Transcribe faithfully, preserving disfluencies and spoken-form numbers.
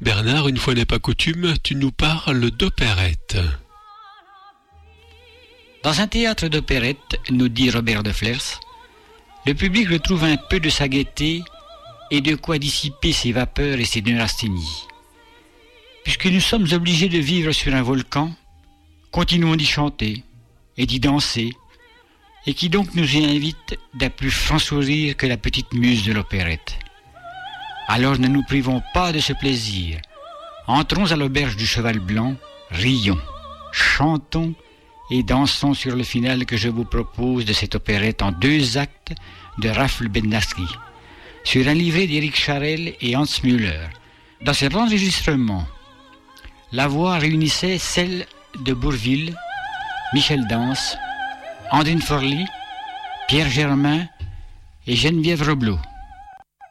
Bernard, une fois n'est pas coutume, tu nous parles d'opérette. Dans un théâtre d'opérette, nous dit Robert de Flers, le public retrouve un peu de sa gaieté et de quoi dissiper ses vapeurs et ses neurasthénies. Puisque nous sommes obligés de vivre sur un volcan, continuons d'y chanter et d'y danser, et qui donc nous y invite d'un plus franc sourire que la petite muse de l'opérette. Alors ne nous privons pas de ce plaisir. Entrons à l'auberge du Cheval Blanc, rions, chantons et dansons sur le final que je vous propose de cette opérette en deux actes de Ralph Bednarski, sur un livret d'Éric Charel et Hans Müller. Dans cet enregistrement, la voix réunissait celle de Bourvil, Michel Dance, Andrine Forly, Pierre Germain et Geneviève Reblot.